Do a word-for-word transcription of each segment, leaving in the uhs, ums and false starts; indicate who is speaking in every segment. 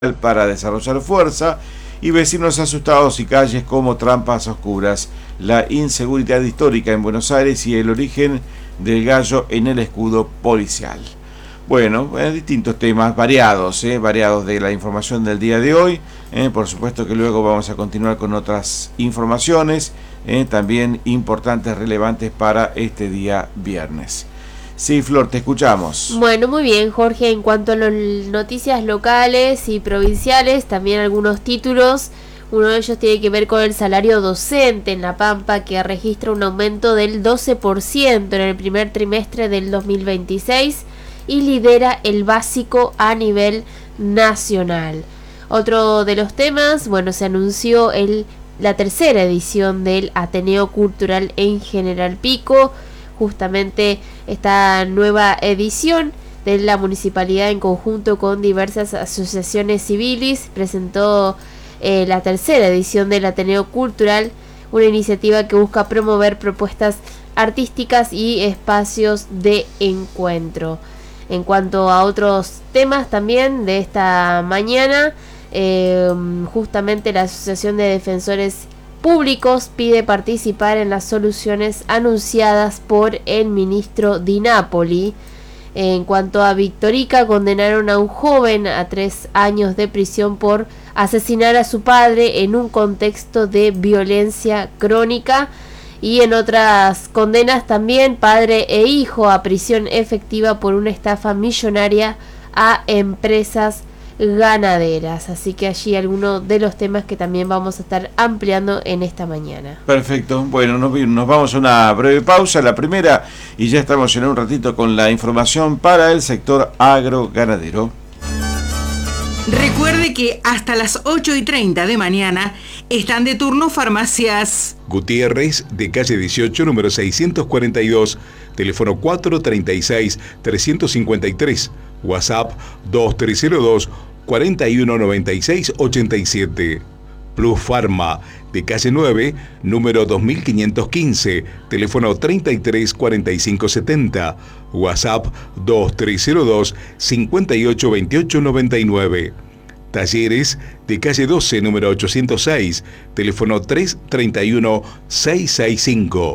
Speaker 1: para desarrollar fuerza, y vecinos asustados y calles como trampas oscuras, la inseguridad histórica en Buenos Aires y el origen del gallo en el escudo policial. Bueno, eh, distintos temas variados, eh, variados de la información del día de hoy. Eh, por supuesto que luego vamos a continuar con otras informaciones, eh, también importantes, relevantes para este día viernes. Sí, Flor, te escuchamos.
Speaker 2: Bueno, muy bien, Jorge. En cuanto a las noticias locales y provinciales, también algunos títulos. Uno de ellos tiene que ver con el salario docente en La Pampa, que registra un aumento del doce por ciento en el primer trimestre del dos mil veintiséis y lidera el básico a nivel nacional. Otro de los temas, bueno, se anunció el, la tercera edición del Ateneo Cultural en General Pico. Justamente esta nueva edición de la municipalidad, en conjunto con diversas asociaciones civiles, presentó eh, la tercera edición del Ateneo Cultural, una iniciativa que busca promover propuestas artísticas y espacios de encuentro. En cuanto a otros temas también de esta mañana, eh, justamente la Asociación de Defensores Públicos pide participar en las soluciones anunciadas por el ministro Di Napoli. En cuanto a Victorica, condenaron a un joven a tres años de prisión por asesinar a su padre en un contexto de violencia crónica. Y en otras condenas también, padre e hijo a prisión efectiva por una estafa millonaria a empresas ganaderas. Así que allí algunos de los temas que también vamos a estar ampliando en esta mañana.
Speaker 1: Perfecto. Bueno, nos, nos vamos a una breve pausa, la primera, y ya estamos en un ratito con la información para el sector agroganadero.
Speaker 3: Recuerde que hasta las ocho y treinta de mañana están de turno farmacias
Speaker 4: Gutiérrez, de calle dieciocho, número seiscientos cuarenta y dos, teléfono cuatro treinta y seis, trescientos cincuenta y tres, WhatsApp dos tres cero dos, cuatro uno nueve seis, ocho siete. Plus Pharma, de calle nueve, número dos mil quinientos quince, teléfono treinta y tres, cuarenta y cinco setenta, WhatsApp dos tres cero dos, cinco ocho dos ocho nueve nueve. Talleres, de calle doce, número ochocientos seis, teléfono tres treinta y uno, seiscientos sesenta y cinco.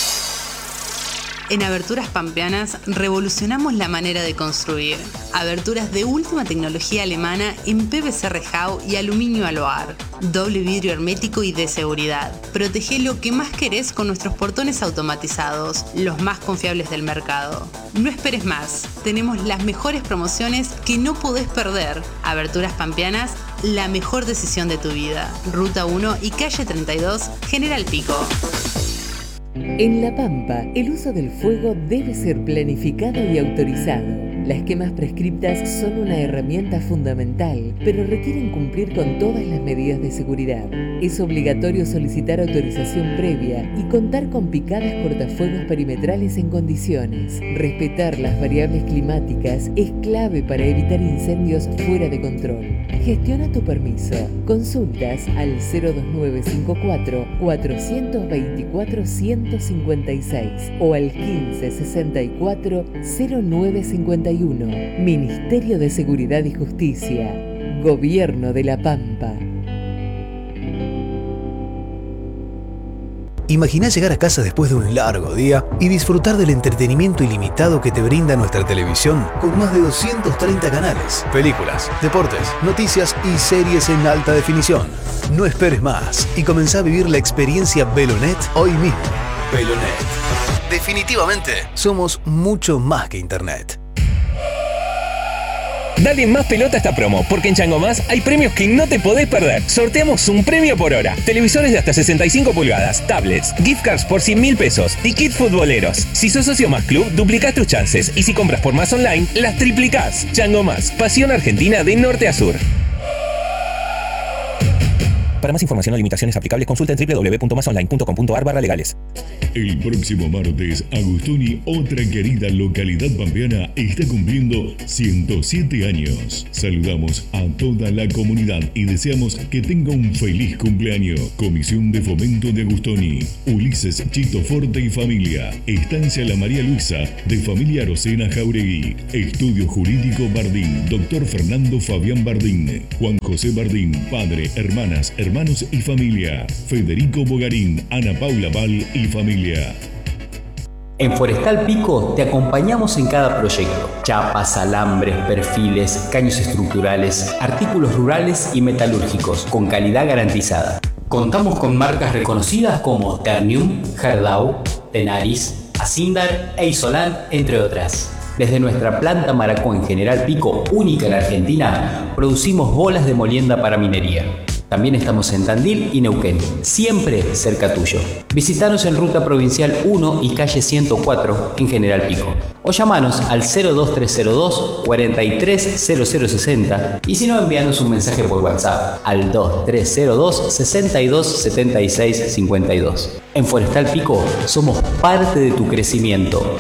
Speaker 5: En Aberturas Pampeanas revolucionamos la manera de construir. Aberturas de última tecnología alemana en P V C rejao y aluminio aloar. Doble vidrio hermético y de seguridad. Protege lo que más querés con nuestros portones automatizados, los más confiables del mercado. No esperes más. Tenemos las mejores promociones que no podés perder. Aberturas Pampeanas, la mejor decisión de tu vida. Ruta uno y calle treinta y dos, General Pico.
Speaker 6: En La Pampa, el uso del fuego debe ser planificado y autorizado. Las quemas prescriptas son una herramienta fundamental, pero requieren cumplir con todas las medidas de seguridad. Es obligatorio solicitar autorización previa y contar con picadas cortafuegos perimetrales en condiciones. Respetar las variables climáticas es clave para evitar incendios fuera de control. Gestiona tu permiso. Consultas al cero dos nueve cinco cuatro, cuatro dos cuatro, uno cinco seis o al quince sesenta y cuatro, cero nueve cincuenta y uno. Ministerio de Seguridad y Justicia. Gobierno de La Pampa.
Speaker 7: Imagina llegar a casa después de un largo día y disfrutar del entretenimiento ilimitado que te brinda nuestra televisión con más de doscientos treinta canales, películas, deportes, noticias y series en alta definición. No esperes más y comenzá a vivir la experiencia Velonet hoy mismo. Velonet. Definitivamente somos mucho más que internet.
Speaker 8: Dale más pelota a esta promo, porque en Chango Más hay premios que no te podés perder. Sorteamos un premio por hora. Televisores de hasta sesenta y cinco pulgadas, tablets, gift cards por cien mil pesos y kit futboleros. Si sos socio Más Club, duplicás tus chances. Y si compras por Más Online, las triplicás. Chango Más, pasión argentina de norte a sur. Para más información o limitaciones aplicables, consulta en doble u doble u doble u punto más online punto com punto a r barra legales.
Speaker 9: El próximo martes, Agustoni, otra querida localidad pampeana, está cumpliendo ciento siete años. Saludamos a toda la comunidad y deseamos que tenga un feliz cumpleaños. Comisión de Fomento de Agustoni, Ulises Chito Forte y familia. Estancia La María Luisa, de familia Arocena Jauregui. Estudio Jurídico Bardín, doctor Fernando Fabián Bardín. Juan José Bardín, padre, hermanas, hermanos y familia. Federico Bogarín, Ana Paula Val y familia.
Speaker 10: En Forestal Pico te acompañamos en cada proyecto. Chapas, alambres, perfiles, caños estructurales, artículos rurales y metalúrgicos, con calidad garantizada. Contamos con marcas reconocidas como Ternium, Gerdau, Tenaris, Asindar e Isolan, entre otras. Desde nuestra planta Maracó en General Pico, única en Argentina, producimos bolas de molienda para minería. También estamos en Tandil y Neuquén, siempre cerca tuyo. Visítanos en Ruta Provincial uno y calle ciento cuatro en General Pico. O llamanos al cero dos tres cero dos, cuatro tres cero cero seis cero y si no, envíanos un mensaje por WhatsApp al dos tres cero dos, seis dos siete seis cinco dos. En Forestal Pico somos parte de tu crecimiento.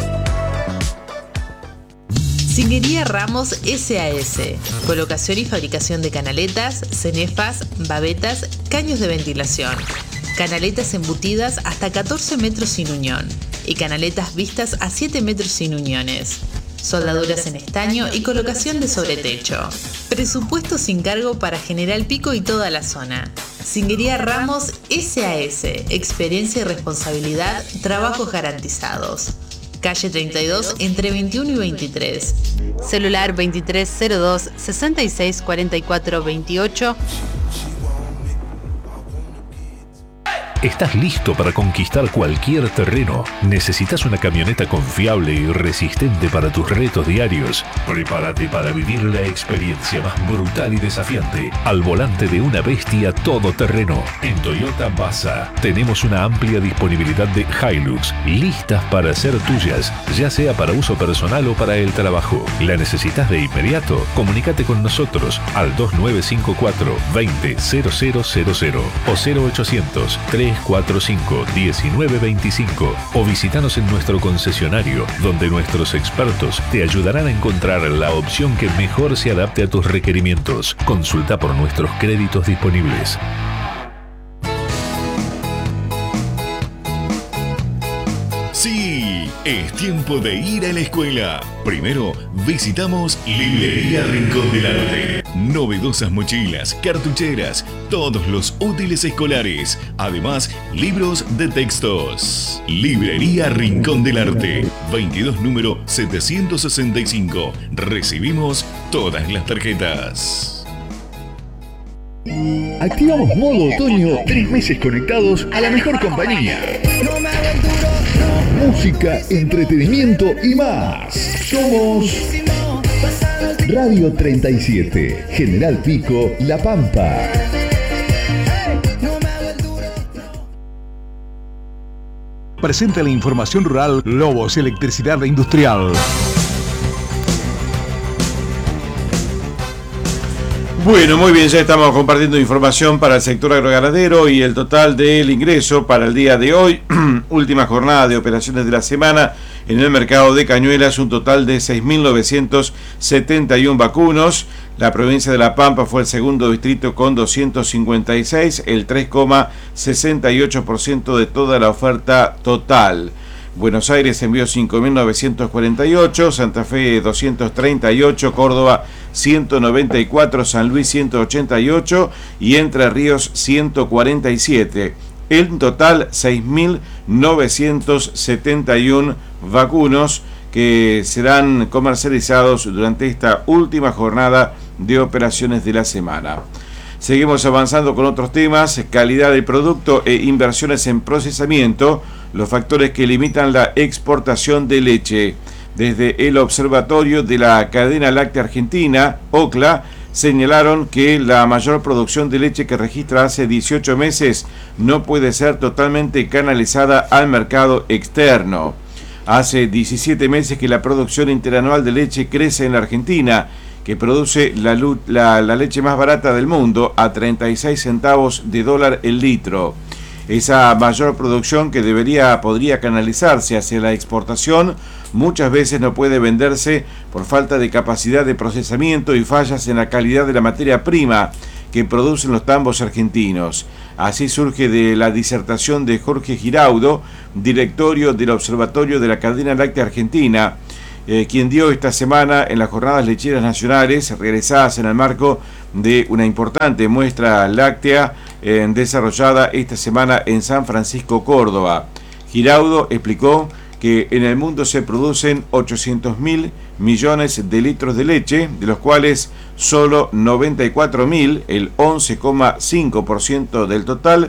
Speaker 5: Zinguería Ramos S A S. Colocación y fabricación de canaletas, cenefas, babetas, caños de ventilación. Canaletas embutidas hasta catorce metros sin unión. Y canaletas vistas a siete metros sin uniones. Soldaduras en estaño y colocación de sobretecho. Presupuesto sin cargo para General Pico y toda la zona. Zinguería Ramos S A S. Experiencia y responsabilidad, trabajos garantizados. Calle treinta y dos, entre veintiuno y veintitrés. Celular veintitrés cero dos, sesenta y seis cuarenta y cuatro veintiocho.
Speaker 11: ¿Estás listo para conquistar cualquier terreno? ¿Necesitas una camioneta confiable y resistente para tus retos diarios? Prepárate para vivir la experiencia más brutal y desafiante al volante de una bestia todoterreno. En Toyota Baza tenemos una amplia disponibilidad de Hilux listas para ser tuyas, ya sea para uso personal o para el trabajo. ¿La necesitas de inmediato? Comunícate con nosotros al dos nueve cinco cuatro, veinte, cero cero cero cero o cero ochocientos, tres cuatro cinco, diecinueve veinticinco o visítanos en nuestro concesionario, donde nuestros expertos te ayudarán a encontrar la opción que mejor se adapte a tus requerimientos. Consulta por nuestros créditos disponibles.
Speaker 9: Sí, es tiempo de ir a la escuela. Primero, visitamos Librería Rincón del Arte. Novedosas mochilas, cartucheras, todos los útiles escolares. Además, libros de textos. Librería Rincón del Arte. veintidós número setecientos sesenta y cinco. Recibimos todas las tarjetas.
Speaker 12: Activamos modo otoño, tres meses conectados a la mejor compañía. Música, entretenimiento y más. Somos Radio treinta y siete, General Pico, La Pampa.
Speaker 4: Presenta la información rural Lobos Electricidad Industrial.
Speaker 1: Bueno, muy bien, ya estamos compartiendo información para el sector agroganadero y el total del ingreso para el día de hoy, última jornada de operaciones de la semana en el mercado de Cañuelas, un total de seis mil novecientos setenta y uno vacunos. La provincia de La Pampa fue el segundo distrito con doscientos cincuenta y seis, el tres coma sesenta y ocho por ciento de toda la oferta total. Buenos Aires envió cinco mil novecientos cuarenta y ocho, Santa Fe doscientos treinta y ocho, Córdoba ciento noventa y cuatro, San Luis ciento ochenta y ocho y Entre Ríos ciento cuarenta y siete. En total seis mil novecientos setenta y uno vacunos que serán comercializados durante esta última jornada de operaciones de la semana. Seguimos avanzando con otros temas: calidad del producto e inversiones en procesamiento, los factores que limitan la exportación de leche. Desde el Observatorio de la Cadena Láctea Argentina, OCLA, señalaron que la mayor producción de leche que registra hace dieciocho meses no puede ser totalmente canalizada al mercado externo. Hace diecisiete meses que la producción interanual de leche crece en la Argentina, que produce la, la, la leche más barata del mundo a treinta y seis centavos de dólar el litro. Esa mayor producción que debería, podría canalizarse hacia la exportación, muchas veces no puede venderse por falta de capacidad de procesamiento y fallas en la calidad de la materia prima que producen los tambos argentinos. Así surge de la disertación de Jorge Giraudo, directorio del Observatorio de la Cadena Láctea Argentina, eh, quien dio esta semana en las Jornadas Lecheras Nacionales, realizadas en el marco de una importante muestra láctea eh, desarrollada esta semana en San Francisco, Córdoba. Giraudo explicó que en el mundo se producen ochocientos mil millones de litros de leche, de los cuales solo noventa y cuatro mil, el once coma cinco por ciento del total,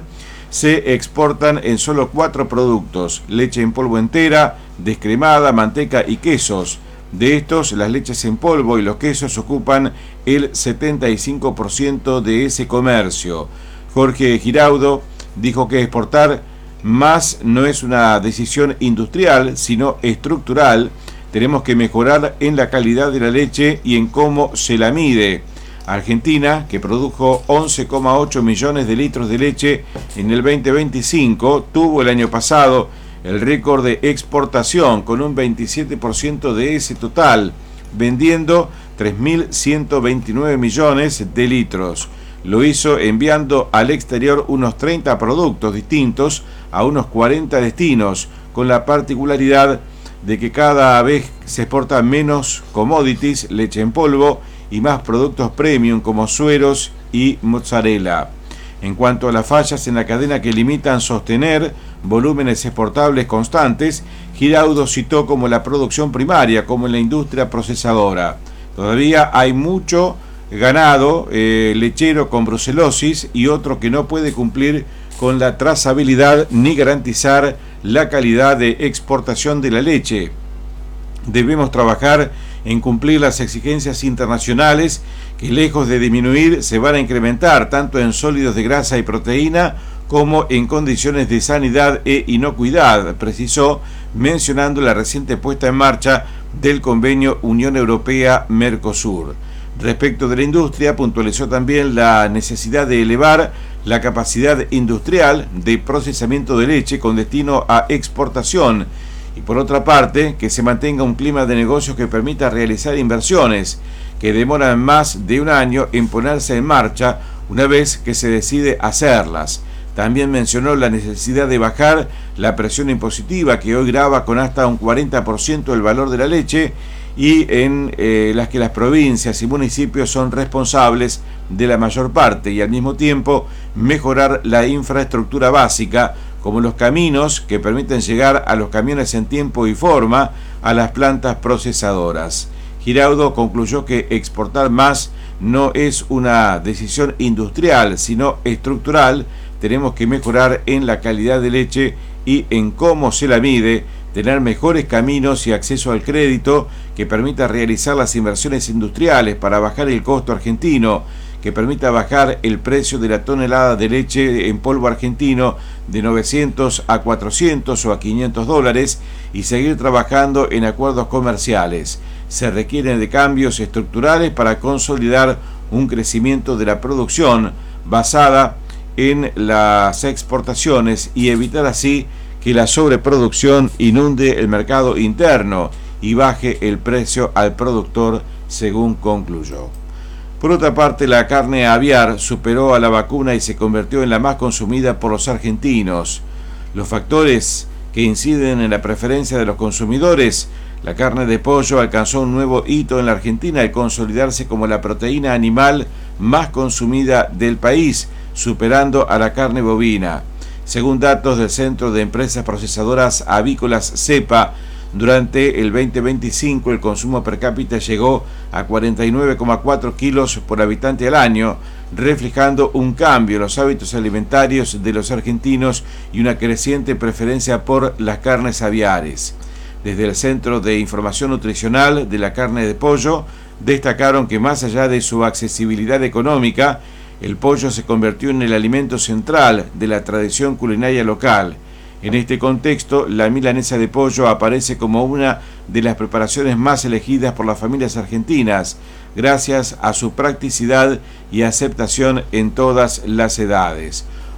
Speaker 1: se exportan en solo cuatro productos: leche en polvo entera, descremada, manteca y quesos. De estos, las leches en polvo y los quesos ocupan el setenta y cinco por ciento de ese comercio. Jorge Giraudo dijo que exportar más no es una decisión industrial, sino estructural. Tenemos que mejorar en la calidad de la leche y en cómo se la mide. Argentina, que produjo once coma ocho millones de litros de leche en el veinte veinticinco, tuvo el año pasado el récord de exportación con un veintisiete por ciento de ese total, vendiendo tres mil ciento veintinueve millones de litros. Lo hizo enviando al exterior unos treinta productos distintos a unos cuarenta destinos, con la particularidad de que cada vez se exporta menos commodities, leche en polvo, y más productos premium como sueros y mozzarella. En cuanto a las fallas en la cadena que limitan sostener volúmenes exportables constantes, Giraudo citó como la producción primaria, como en la industria procesadora. Todavía hay mucho ganado eh, lechero con brucelosis y otro que no puede cumplir con la trazabilidad ni garantizar la calidad de exportación de la leche. Debemos trabajar en cumplir las exigencias internacionales que, lejos de disminuir, se van a incrementar tanto en sólidos de grasa y proteína como en condiciones de sanidad e inocuidad, precisó, mencionando la reciente puesta en marcha del convenio Unión Europea-Mercosur. Respecto de la industria, puntualizó también la necesidad de elevar la capacidad industrial de procesamiento de leche con destino a exportación y, por otra parte, que se mantenga un clima de negocios que permita realizar inversiones que demoran más de un año en ponerse en marcha una vez que se decide hacerlas. También mencionó la necesidad de bajar la presión impositiva que hoy grava con hasta un cuarenta por ciento el valor de la leche y en eh, las que las provincias y municipios son responsables de la mayor parte, y al mismo tiempo mejorar la infraestructura básica como los caminos que permiten llegar a los camiones en tiempo y forma a las plantas procesadoras. Giraudo concluyó que exportar más no es una decisión industrial, sino estructural. Tenemos que mejorar en la calidad de leche y en cómo se la mide, tener mejores caminos y acceso al crédito que permita realizar las inversiones industriales para bajar el costo argentino, que permita bajar el precio de la tonelada de leche en polvo argentino de novecientos a cuatrocientos o a quinientos dólares y seguir trabajando en acuerdos comerciales. Se requieren de cambios estructurales para consolidar un crecimiento de la producción basada en las exportaciones y evitar así que la sobreproducción inunde el mercado interno y baje el precio al productor, según concluyó. Por otra parte, la carne aviar superó a la vacuna y se convirtió en la más consumida por los argentinos. Los factores que inciden en la preferencia de los consumidores: la carne de pollo alcanzó un nuevo hito en la Argentina al consolidarse como la proteína animal más consumida del país, superando a la carne bovina. Según datos del Centro de Empresas Procesadoras Avícolas CEPA, durante el veinte veinticinco el consumo per cápita llegó a cuarenta y nueve coma cuatro kilos por habitante al año, reflejando un cambio en los hábitos alimentarios de los argentinos y una creciente preferencia por las carnes aviares. Desde el Centro de Información Nutricional de la Carne de Pollo destacaron que, más allá de su accesibilidad económica, el pollo se convirtió en el alimento central de la tradición culinaria local. En este contexto, la milanesa de pollo aparece como una de las preparaciones más elegidas por las familias argentinas, gracias a su practicidad y aceptación en todas las edades.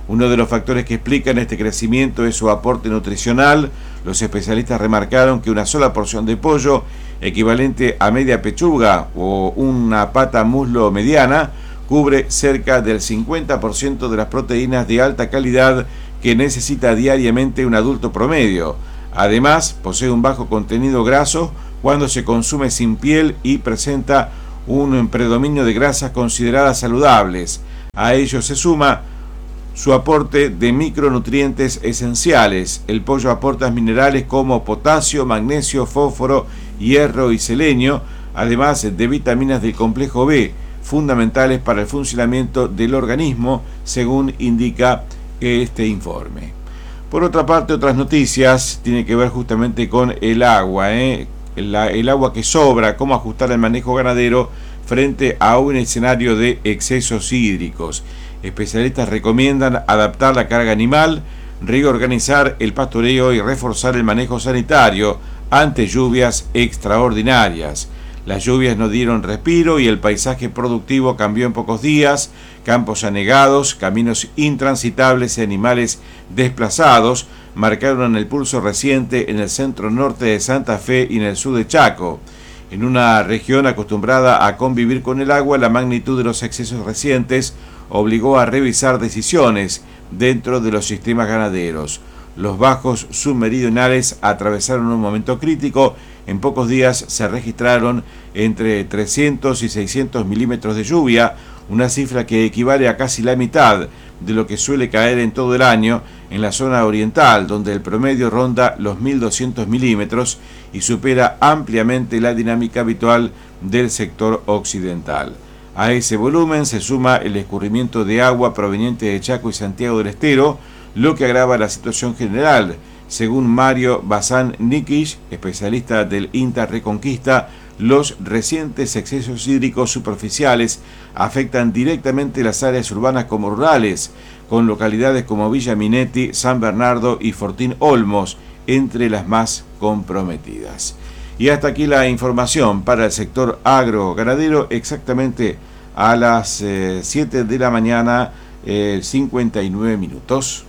Speaker 1: Uno de los factores que explican este crecimiento es su aporte nutricional. Los especialistas remarcaron que una sola porción de pollo, equivalente a media pechuga o una pata muslo mediana, cubre cerca del cincuenta por ciento de las proteínas de alta calidad que necesita diariamente un adulto promedio. Además, posee un bajo contenido graso cuando se consume sin piel y presenta un predominio de grasas consideradas saludables. A ello se suma su aporte de micronutrientes esenciales. El pollo aporta minerales como potasio, magnesio, fósforo, hierro y selenio, además de vitaminas del complejo B, fundamentales para el funcionamiento del organismo, según indica este informe. Por otra parte, otras noticias tienen que ver justamente con el agua, ¿eh? La, el agua que sobra, cómo ajustar el manejo ganadero frente a un escenario de excesos hídricos. Especialistas recomiendan adaptar la carga animal, reorganizar el pastoreo y reforzar el manejo sanitario ante lluvias extraordinarias. Las lluvias no dieron respiro y el paisaje productivo cambió en pocos días. Campos anegados, caminos intransitables y animales desplazados marcaron el pulso reciente en el centro norte de Santa Fe y en el sur de Chaco. En una región acostumbrada a convivir con el agua, la magnitud de los excesos recientes obligó a revisar decisiones dentro de los sistemas ganaderos. Los bajos submeridionales atravesaron un momento crítico. En pocos días se registraron entre trescientos y seiscientos milímetros de lluvia, una cifra que equivale a casi la mitad de lo que suele caer en todo el año en la zona oriental, donde el promedio ronda los mil doscientos milímetros y supera ampliamente la dinámica habitual del sector occidental. A ese volumen se suma el escurrimiento de agua proveniente de Chaco y Santiago del Estero, lo que agrava la situación general. Según Mario Bazán Nikic, especialista del INTA Reconquista, los recientes excesos hídricos superficiales afectan directamente las áreas urbanas como rurales, con localidades como Villa Minetti, San Bernardo y Fortín Olmos, entre las más comprometidas. Y hasta aquí la información para el sector agro-ganadero, exactamente a las eh, siete de la mañana, eh, cincuenta y nueve minutos.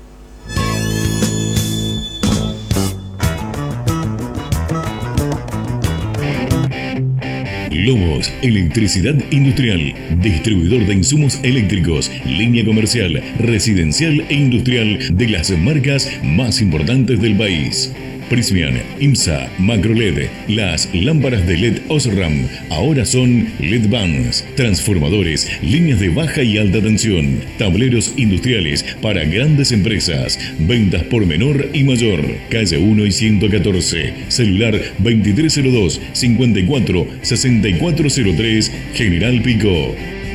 Speaker 9: Lomos, electricidad industrial, distribuidor de insumos eléctricos, línea comercial, residencial e industrial de las marcas más importantes del país. Prismian, IMSA, MacroLED, las lámparas de L E D Osram ahora son L E D Vans, transformadores, líneas de baja y alta tensión, tableros industriales para grandes empresas, ventas por menor y mayor, calle uno y ciento catorce, celular veintitrés cero dos, cincuenta y cuatro, sesenta y cuatro cero tres, General Pico.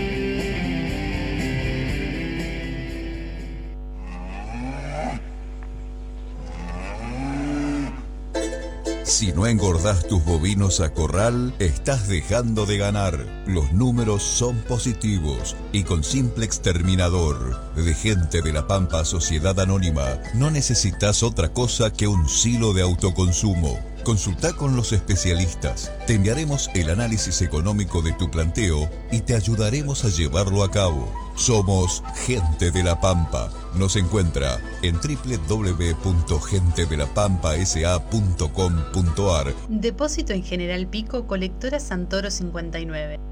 Speaker 13: Si no engordás tus bovinos a corral, estás dejando de ganar. Los números son positivos y con simple exterminador de Gente de la Pampa Sociedad Anónima no necesitas otra cosa que un silo de autoconsumo. Consulta con los especialistas. Te enviaremos el análisis económico de tu planteo y te ayudaremos a llevarlo a cabo. Somos Gente de la Pampa. Nos encuentra en doble u doble u doble u punto gente de la pampa s a punto com punto a r.
Speaker 5: Depósito en General Pico, colectora Santoro cincuenta y nueve.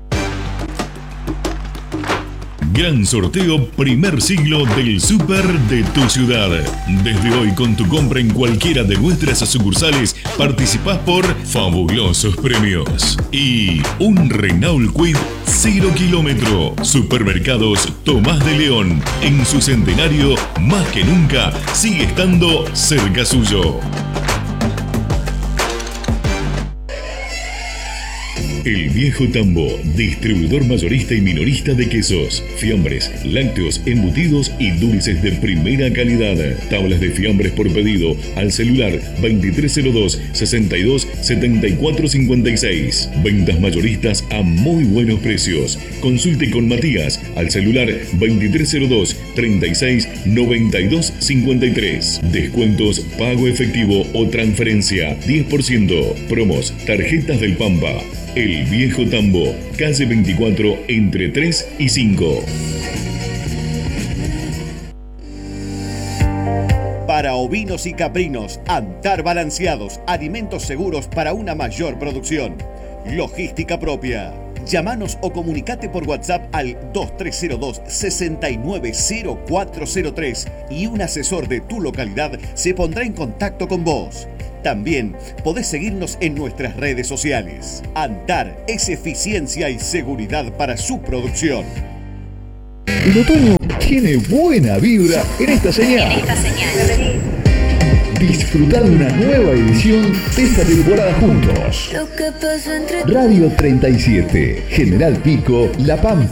Speaker 9: Gran sorteo primer siglo del Súper de tu ciudad. Desde hoy, con tu compra en cualquiera de nuestras sucursales, participás por fabulosos premios. Y un Renault Kwid cero kilómetro. Supermercados Tomás de León. En su centenario, más que nunca, sigue estando cerca suyo. El Viejo Tambo, distribuidor mayorista y minorista de quesos, fiambres, lácteos, embutidos y dulces de primera calidad. Tablas de fiambres por pedido al celular veintitrés cero dos, sesenta y dos, setenta y cuatro cincuenta y seis. Ventas mayoristas a muy buenos precios. Consulte con Matías al celular veintitrés cero dos, treinta y seis, noventa y dos cincuenta y tres. Descuentos, pago efectivo o transferencia diez por ciento. Promos, tarjetas del Pampa. El Viejo Tambo, calle veinticuatro, entre tres y cinco.
Speaker 14: Para ovinos y caprinos, Antar Balanceados, alimentos seguros para una mayor producción. Logística propia. Llámanos o comunicate por WhatsApp al dos tres cero dos, seis nueve cero cuatro cero tres y un asesor de tu localidad se pondrá en contacto con vos. También podés seguirnos en nuestras redes sociales. Antar es eficiencia y seguridad para su producción.
Speaker 12: El otoño tiene buena vibra en esta señal.
Speaker 15: En esta señal.
Speaker 12: Disfrutar de una nueva edición de esta temporada juntos. Radio treinta y siete, General Pico, La Pampa.